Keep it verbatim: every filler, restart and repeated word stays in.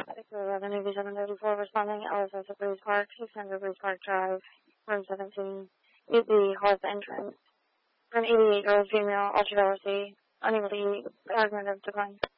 six eleven eighty-seven thirty-four responding, L S S at Breeze Park, six hundred Breeze Park Drive, room seventeen, meet the Hearth entrance. An eighty-eight-year-old female, ultra-velocity, unable to eat, cognitive decline.